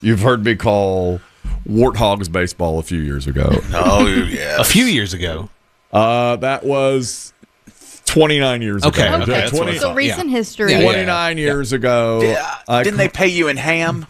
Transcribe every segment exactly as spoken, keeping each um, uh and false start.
you've heard me call Warthogs baseball a few years ago. Oh, yeah. A few years ago. Uh, that was twenty-nine years Okay, ago. okay. Okay, twenty, so recent Yeah. history. Yeah, twenty-nine years ago. Yeah. I Didn't they pay you in ham?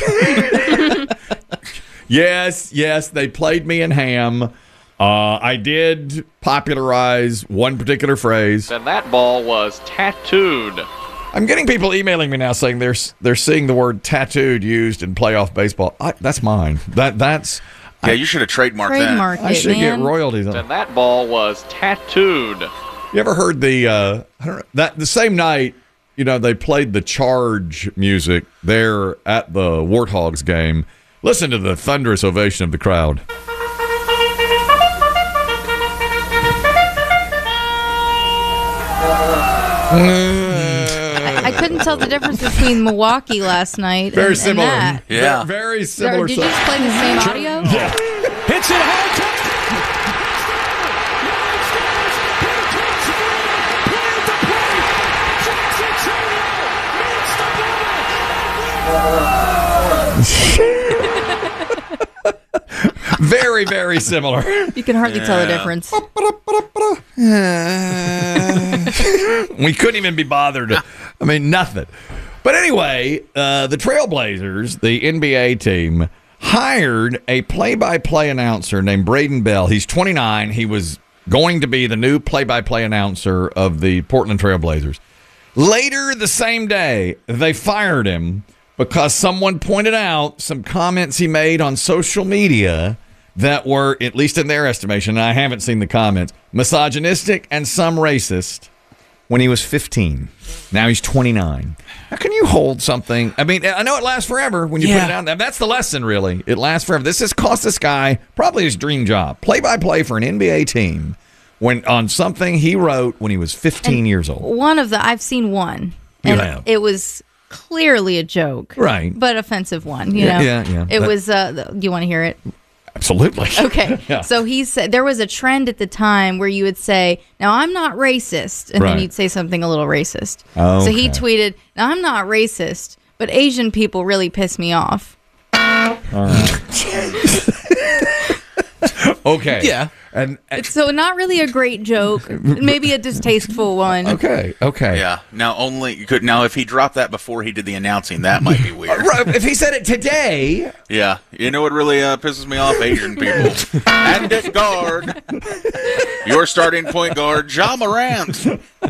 Yes, yes, they played me in ham. Uh, I did popularize one particular phrase. And that ball was tattooed. I'm getting people emailing me now saying they're they're seeing the word tattooed used in playoff baseball. I, that's mine. That that's Yeah, you should have trademarked Trademark I it, should man. get royalties on. And that ball was tattooed. You ever heard the uh, I don't know, that the same night? You know, they played the Charge music there at the Warthogs game. Listen to the thunderous ovation of the crowd. I, I couldn't tell the difference between Milwaukee last night Very and, similar. and that. Yeah. Ve- Very Or similar. did you just play the same audio? Hits it hard. Very, very similar. You can hardly tell the Yeah. difference. We couldn't even be bothered. I mean, nothing. But anyway, uh, the Trailblazers, the N B A team, hired a play-by-play announcer named Braden Bell. He's twenty-nine. He was going to be the new play-by-play announcer of the Portland Trailblazers. Later the same day, they fired him because someone pointed out some comments he made on social media that were, at least in their estimation, and I haven't seen the comments, misogynistic and some racist when he was fifteen. Now he's twenty-nine. How can you hold something? I mean, I know it lasts forever when you put Yeah. it down. That's the lesson, really. It lasts forever. This has cost this guy probably his dream job. Play-by-play for an N B A team when on something he wrote when he was fifteen And years old. One of the, I've seen one. You And have. it was clearly a joke. Right. But offensive one, you Yeah, know? yeah, yeah. It That- was, uh, the, do you want to hear it? Absolutely. Okay. Yeah. So he said there was a trend at the time where you would say, "Now I'm not racist," and Right. then you'd say something a little racist. So he Okay. tweeted, "Now I'm not racist, but Asian people really piss me off." Okay. Yeah. And, and So not really a great joke, maybe a distasteful one. okay, okay. Yeah. Now only you could now if he dropped that before he did the announcing, that might be weird. Right, if he said it today, Yeah. You know what really uh, pisses me off? Asian people. And at guard, your starting point guard, Ja Morant.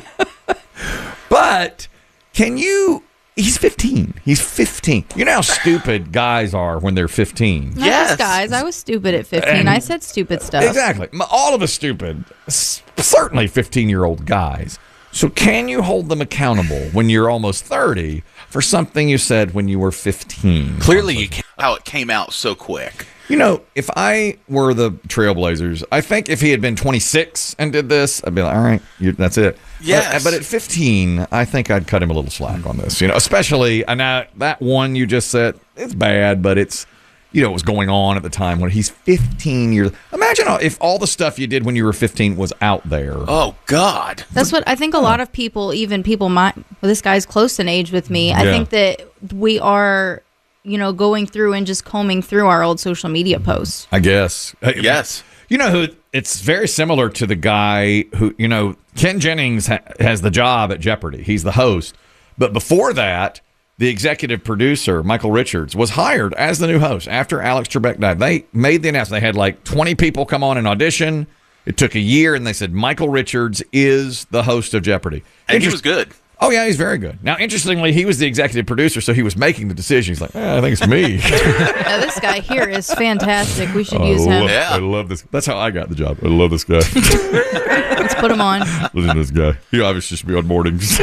but can you? He's fifteen. He's fifteen. You know how stupid guys are when they're fifteen. Not Yes. just guys. I was stupid at fifteen. And- I said stupid stuff. Exactly. M- All of us stupid. S- Certainly fifteen-year-old guys. So can you hold them accountable when you're almost thirty for something you said when you were fifteen? Clearly, you can't. How it came out so quick. You know, if I were the Trailblazers, I think if he had been twenty-six and did this, I'd be like, all right, you, that's it. Yes. But, but at fifteen, I think I'd cut him a little slack on this. You know, especially, and now that one you just said, it's bad, but it's, you know, what was going on at the time when he's fifteen years. Imagine if all the stuff you did when you were fifteen was out there. Oh God. That's what I think a lot of people, even people my well, this guy's close in age with me. I Yeah. think that we are, you know, going through and just combing through our old social media posts. I guess. Yes. You know who? It's very similar to the guy who, you know, Ken Jennings ha- has the job at Jeopardy. He's the host. But before that, the executive producer, Michael Richards, was hired as the new host after Alex Trebek died. They made the announcement. They had like twenty people come on and audition. It took a year, and they said Michael Richards is the host of Jeopardy. And he Interest- was good. Oh, yeah, he's very good. Now, interestingly, he was the executive producer, so he was making the decision. He's like, eh, I think it's me. Now, this guy here is fantastic. We should I use him. love, Yeah. I love this. That's how I got the job. I love this guy. Let's put him on. Listen to this guy. He obviously should be on mornings.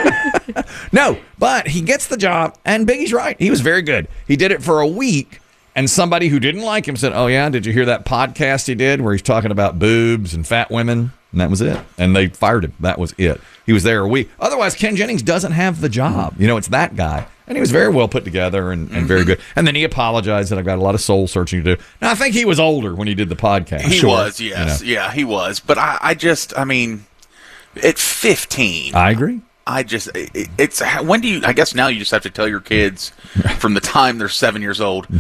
No, but he gets the job, and Biggie's right. He was very good. He did it for a week, and somebody who didn't like him said, oh, yeah, did you hear that podcast he did where he's talking about boobs and fat women? And that was it. And they fired him. That was it. He was there a week. Otherwise, Ken Jennings doesn't have the job. You know, it's that guy. And he was very well put together and, and very good. And then he apologized that I've got a lot of soul searching to do. Now, I think he was older when he did the podcast. He Sure. was, You yes. know. Yeah, he was. But I, I just, I mean, at fifteen, I agree. I just, it, it's, when do you, I guess now you just have to tell your kids from the time they're seven years old,